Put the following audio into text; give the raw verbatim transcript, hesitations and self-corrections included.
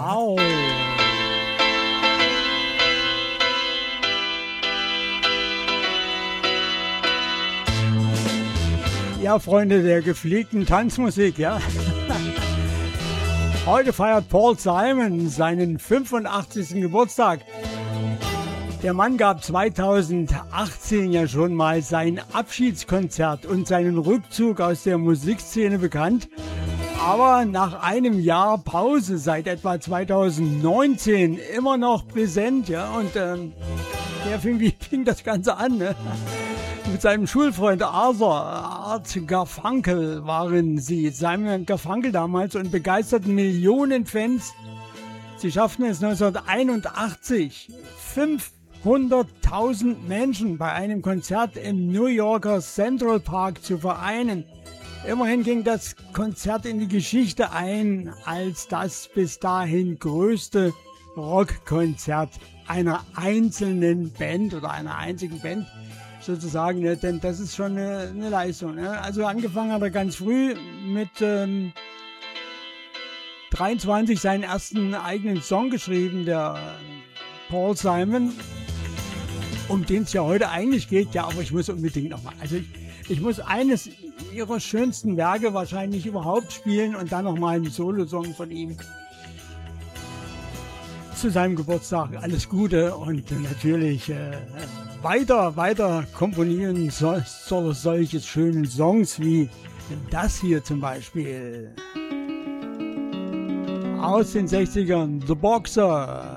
Wow. Ja, Freunde der gepflegten Tanzmusik, ja. Heute feiert Paul Simon seinen fünfundachtzigsten Geburtstag. Der Mann gab zweitausendachtzehn ja schon mal sein Abschiedskonzert und seinen Rückzug aus der Musikszene bekannt. Aber nach einem Jahr Pause seit etwa zweitausendneunzehn immer noch präsent, ja. Und ähm, der fing, wie fing das Ganze an, ne? Mit seinem Schulfreund Arthur, Art Garfunkel waren sie, Simon Garfunkel damals, und begeisterten Millionen Fans. Sie schafften es neunzehnhunderteinundachtzig, fünfhunderttausend Menschen bei einem Konzert im New Yorker Central Park zu vereinen. Immerhin ging das Konzert in die Geschichte ein als das bis dahin größte Rockkonzert einer einzelnen Band oder einer einzigen Band. Sozusagen, ne? Denn das ist schon eine, eine Leistung. Ne? Also angefangen hat er ganz früh mit ähm, dreiundzwanzig seinen ersten eigenen Song geschrieben, der Paul Simon, um den es ja heute eigentlich geht. Ja, aber ich muss unbedingt nochmal, also ich, ich muss eines ihrer schönsten Werke wahrscheinlich überhaupt spielen und dann nochmal einen Solo-Song von ihm. Zu seinem Geburtstag alles Gute und natürlich äh, weiter, weiter komponieren soll, soll solche schönen Songs wie das hier zum Beispiel. Aus den sechzigern, The Boxer.